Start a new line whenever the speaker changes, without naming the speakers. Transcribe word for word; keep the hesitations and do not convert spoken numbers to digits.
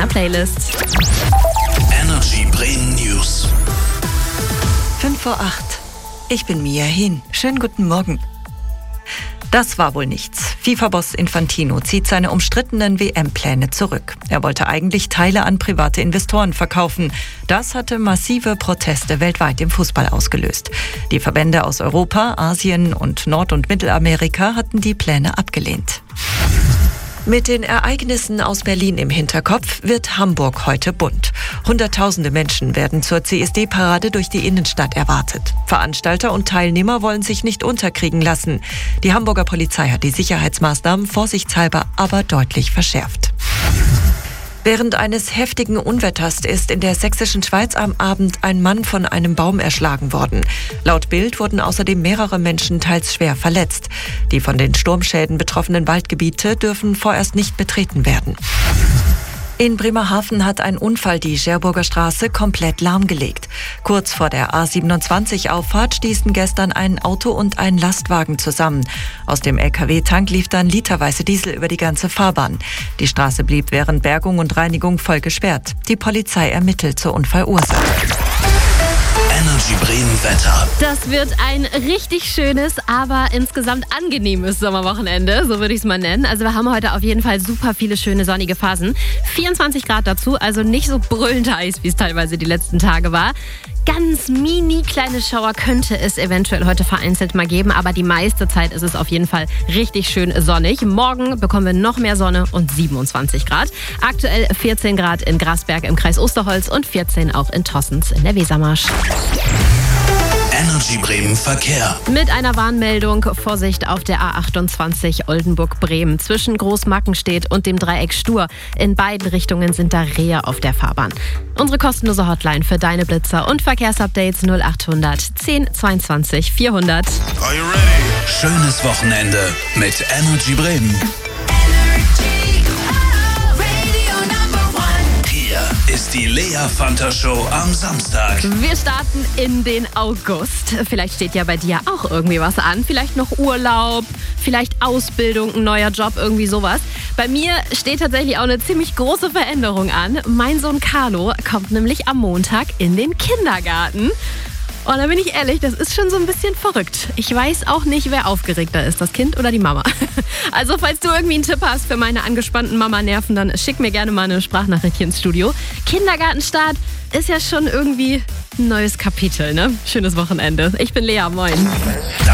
deiner Playlist.
Energy Bremen News.
fünf vor acht. Ich bin Mia Hin. Schönen guten Morgen. Das war wohl nichts. FIFA-Boss Infantino zieht seine umstrittenen W M-Pläne zurück. Er wollte eigentlich Teile an private Investoren verkaufen. Das hatte massive Proteste weltweit im Fußball ausgelöst. Die Verbände aus Europa, Asien und Nord- und Mittelamerika hatten die Pläne abgelehnt. Mit den Ereignissen aus Berlin im Hinterkopf wird Hamburg heute bunt. Hunderttausende Menschen werden zur C S D-Parade durch die Innenstadt erwartet. Veranstalter und Teilnehmer wollen sich nicht unterkriegen lassen. Die Hamburger Polizei hat die Sicherheitsmaßnahmen vorsichtshalber aber deutlich verschärft. Während eines heftigen Unwetters ist in der sächsischen Schweiz am Abend ein Mann von einem Baum erschlagen worden. Laut Bild wurden außerdem mehrere Menschen teils schwer verletzt. Die von den Sturmschäden betroffenen Waldgebiete dürfen vorerst nicht betreten werden. In Bremerhaven hat ein Unfall die Scherburger Straße komplett lahmgelegt. Kurz vor der A siebenundzwanzig-Auffahrt stießen gestern ein Auto und ein Lastwagen zusammen. Aus dem L K W-Tank lief dann literweise Diesel über die ganze Fahrbahn. Die Straße blieb während Bergung und Reinigung voll gesperrt. Die Polizei ermittelt zur Unfallursache.
Energy Bremen Wetter.
Das wird ein richtig schönes, aber insgesamt angenehmes Sommerwochenende, so würde ich es mal nennen. Also wir haben heute auf jeden Fall super viele schöne sonnige Phasen. vierundzwanzig Grad dazu, also nicht so brüllend heiß, wie es teilweise die letzten Tage war. Ganz mini kleine Schauer könnte es eventuell heute vereinzelt mal geben, aber die meiste Zeit ist es auf jeden Fall richtig schön sonnig. Morgen bekommen wir noch mehr Sonne und siebenundzwanzig Grad. Aktuell vierzehn Grad in Grasberg im Kreis Osterholz und vierzehn auch in Tossens in der Wesermarsch.
Energy Bremen Verkehr.
Mit einer Warnmeldung, Vorsicht auf der A achtundzwanzig Oldenburg-Bremen zwischen Großmackenstedt und dem Dreieck Stur. In beiden Richtungen sind da Rehe auf der Fahrbahn. Unsere kostenlose Hotline für deine Blitzer und Verkehrsupdates null achthundert zehn zweiundzwanzig vierhundert.
Are you ready? Schönes Wochenende mit Energy Bremen. Ist die Lea Fanta Show am Samstag.
Wir starten in den August. Vielleicht steht ja bei dir auch irgendwie was an. Vielleicht noch Urlaub, vielleicht Ausbildung, ein neuer Job, irgendwie sowas. Bei mir steht tatsächlich auch eine ziemlich große Veränderung an. Mein Sohn Carlo kommt nämlich am Montag in den Kindergarten. Und da bin ich ehrlich, das ist schon so ein bisschen verrückt. Ich weiß auch nicht, wer aufgeregter ist, das Kind oder die Mama. Also falls du irgendwie einen Tipp hast für meine angespannten Mama-Nerven, dann schick mir gerne mal eine Sprachnachricht hier ins Studio. Kindergartenstart ist ja schon irgendwie ein neues Kapitel, ne? Schönes Wochenende. Ich bin Lea, moin.